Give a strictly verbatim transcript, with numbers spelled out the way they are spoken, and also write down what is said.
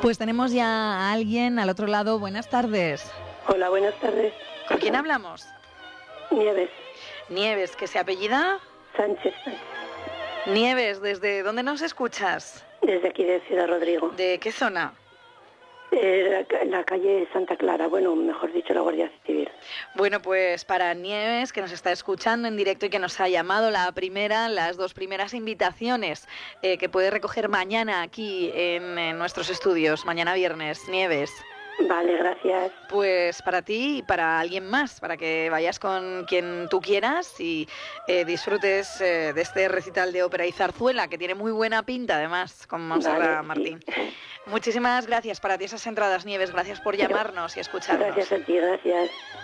Pues tenemos ya a alguien al otro lado. Buenas tardes. Hola, buenas tardes. ¿Con quién hablamos? Nieves. Nieves, ¿que se apellida? Sánchez. Nieves, ¿desde dónde nos escuchas? Desde aquí de Ciudad Rodrigo. ¿De qué zona? Eh, la, la calle Santa Clara, bueno, mejor dicho, la Guardia Civil. Bueno, pues para Nieves, que nos está escuchando en directo y que nos ha llamado la primera, las dos primeras invitaciones eh, que puede recoger mañana aquí en, en nuestros estudios, mañana viernes. Nieves. Vale, gracias. Pues para ti y para alguien más, para que vayas con quien tú quieras y eh, disfrutes eh, de este recital de ópera y zarzuela, que tiene muy buena pinta, además, con Montserrat Vale, Martín. sí. Muchísimas gracias para ti esas entradas, Nieves. Gracias por llamarnos y escucharnos. Gracias a ti, gracias.